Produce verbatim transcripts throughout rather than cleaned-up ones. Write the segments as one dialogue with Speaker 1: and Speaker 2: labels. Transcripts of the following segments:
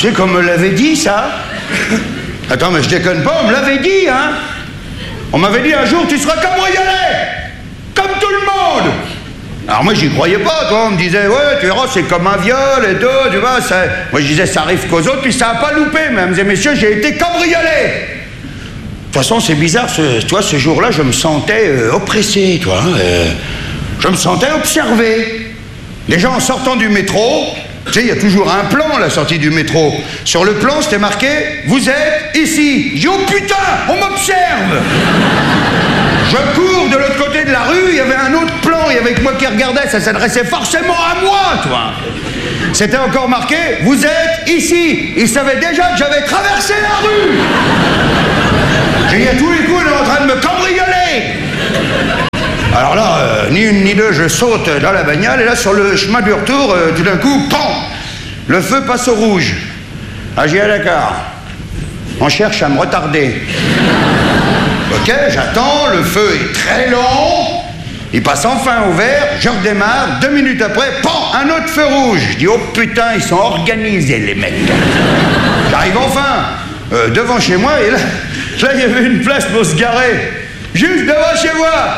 Speaker 1: sais qu'on me l'avait dit, ça. Attends, mais je déconne pas, on me l'avait dit, hein. On m'avait dit un jour, tu seras cambriolé, comme tout le monde. Alors moi, j'y croyais pas, toi. On me disait, ouais, tu verras, c'est comme un viol et tout, tu vois. Ça... Moi, je disais, ça arrive qu'aux autres, puis ça a pas loupé. Mesdames et messieurs, j'ai été cambriolé. De toute façon, c'est bizarre, ce, toi, ce jour-là, je me sentais euh, oppressé, toi. Euh, je me sentais observé. Déjà, en sortant du métro, tu sais, il y a toujours un plan à la sortie du métro. Sur le plan, c'était marqué « Vous êtes ici ». J'ai dit « Oh putain, on m'observe !» Je cours de l'autre côté de la rue, il y avait un autre plan, il y avait que moi qui regardais, ça s'adressait forcément à moi, toi. C'était encore marqué « Vous êtes ici ». Ils savaient déjà que j'avais traversé la rue. J'ai dit à tous les coups, il est en train de me cambrioler. Alors là, euh, ni une ni deux, je saute dans la bagnole, et là, sur le chemin du retour, euh, tout d'un coup, pan, le feu passe au rouge. Ah, j'ai à d'accord. On cherche à me retarder. Ok, j'attends, le feu est très long, il passe enfin au vert, je redémarre, deux minutes après, pan, un autre feu rouge. Je dis, oh putain, ils sont organisés, les mecs. J'arrive enfin euh, devant chez moi, et là, là, il y avait une place pour se garer. Juste devant chez moi.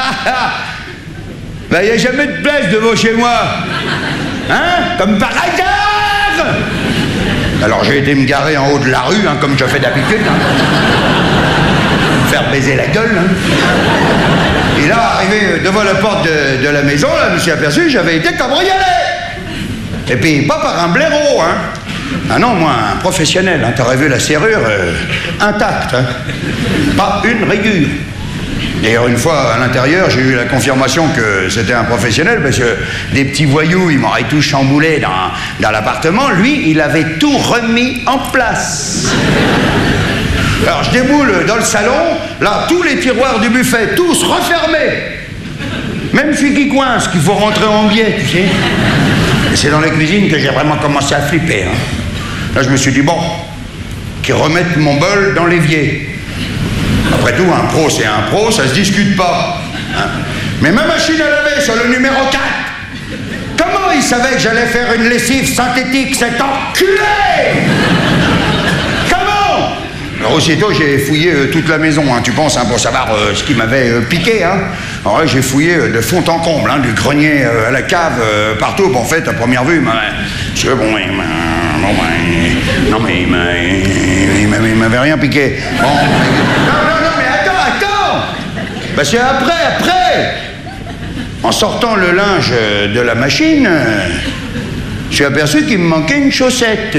Speaker 1: Ben, il n'y a jamais de place devant chez moi. Hein? Comme par hasard. Alors, j'ai été me garer en haut de la rue, hein, comme je fais d'habitude. Hein. Faire baiser la gueule. Hein. Et là, arrivé devant la porte de, de la maison, là, je me suis aperçu que j'avais été cambriolé. Et puis, pas par un blaireau, hein. Ah non, moi, un professionnel, hein. T'aurais vu la serrure euh, intacte, hein. Pas une rayure. D'ailleurs, une fois, à l'intérieur, j'ai eu la confirmation que c'était un professionnel, parce que des petits voyous, ils m'auraient tout chamboulé dans, dans l'appartement. Lui, il avait tout remis en place. Alors, je déboule dans le salon, là, tous les tiroirs du buffet, tous refermés. Même celui qui coince, qu'il faut rentrer en biais, tu sais. Et c'est dans la cuisine que j'ai vraiment commencé à flipper, hein. Là, je me suis dit, bon, qu'ils remettent mon bol dans l'évier. Après tout, un pro, c'est un pro, ça se discute pas. Hein. Mais ma machine à laver sur le numéro quatre, comment il savait que j'allais faire une lessive synthétique, cet enculé? Comment? Alors aussitôt, j'ai fouillé euh, toute la maison, hein, tu penses, hein, pour savoir euh, ce qui m'avait euh, piqué. Hein. Alors là, j'ai fouillé euh, de fond en comble, hein, du grenier euh, à la cave, euh, partout. Bon, en fait, à première vue, parce que bon, bon, ben, non mais il m'avait rien piqué. Bon. Non, non, non, mais attends, attends. Parce que après, après, en sortant le linge de la machine, je suis aperçu qu'il me manquait une chaussette.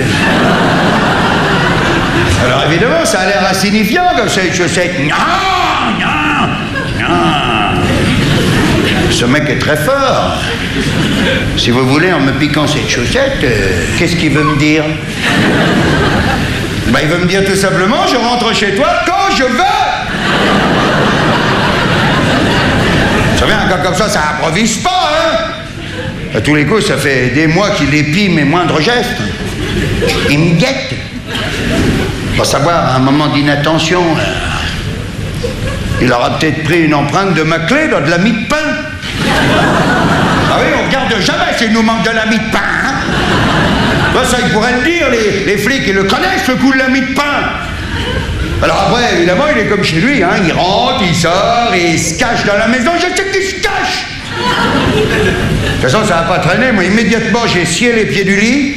Speaker 1: Alors évidemment, ça a l'air insignifiant comme ça, une chaussette. Non, non, non. Ce mec est très fort. Si vous voulez, en me piquant cette chaussette, euh, qu'est-ce qu'il veut me dire? Ben, il veut me dire tout simplement, je rentre chez toi quand je veux. Vous savez, un gars comme ça, ça improvise pas, hein? À tous les coups, ça fait des mois qu'il épie mes moindres gestes. Il me guette. Pour savoir, à un moment d'inattention, euh, il aura peut-être pris une empreinte de ma clé dans de la mie de pain. Ah oui, on regarde jamais s'il nous manque de la mie de pain, hein? Ben, ça, ils pourraient le dire, les, les flics, ils le connaissent, le coup de la mie de pain. Alors après, évidemment, il est comme chez lui, hein, il rentre, il sort, il se cache dans la maison, je sais qu'il se cache. De toute façon, ça va pas traîner, moi, immédiatement, j'ai scié les pieds du lit.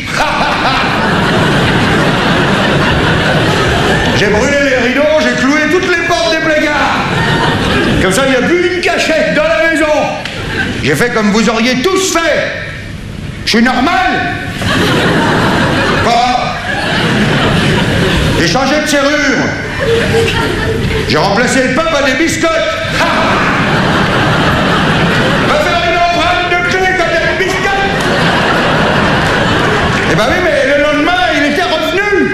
Speaker 1: J'ai brûlé les rideaux, j'ai cloué toutes les portes des placards. Comme ça, il n'y a plus une cachette dans la maison. J'ai fait comme vous auriez tous fait. Je suis normal. Pas. J'ai changé de serrure. J'ai remplacé le pain par des biscottes. Va faire une empreinte de clé comme des biscottes. Eh ben oui, mais le lendemain, il était revenu.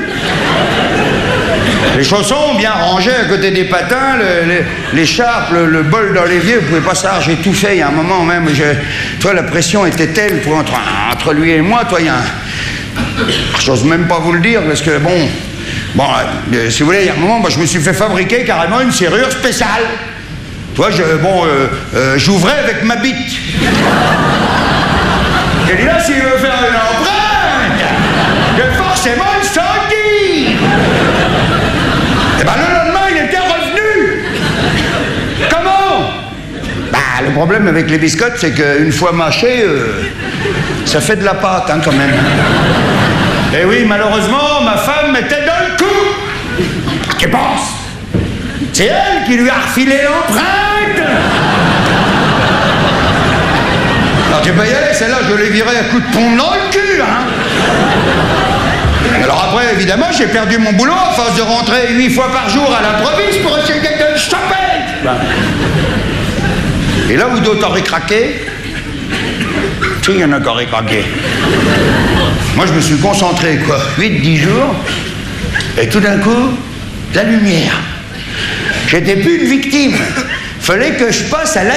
Speaker 1: Les chaussons bien rangés à côté des patins, l'écharpe, le, le, le bol dans l'évier, vous pouvez pas savoir, j'ai tout fait. Il y a un moment même, je, toi, la pression était telle pour entre, entre lui et moi, toi, il y a un... J'ose même pas vous le dire, parce que bon... Bon, euh, si vous voulez, il y a un moment, moi, je me suis fait fabriquer carrément une serrure spéciale. Toi, je, bon, euh, euh, j'ouvrais avec ma bite. J'ai dit là, s'il veut faire une empreinte, je force forcément une sortie. Et ben le lendemain, il était revenu. Comment? Bah, le problème avec les biscottes, c'est qu'une fois mâché, euh, ça fait de la pâte, hein, quand même. Et oui, malheureusement, ma femme était dans le coup. Tu penses? C'est elle qui lui a refilé l'empreinte. Alors tu peux y aller, celle-là, je l'ai virée à coups de pompe dans le cul, hein. Alors après, évidemment, j'ai perdu mon boulot à force de rentrer huit fois par jour à l'improviste pour essayer de le choper. Et là où d'autres auraient craqué, tu sais, il y en a qui auraient craqué. Moi, je me suis concentré, quoi, huit dix jours, et tout d'un coup, la lumière. J'étais plus une victime. Fallait que je passe à la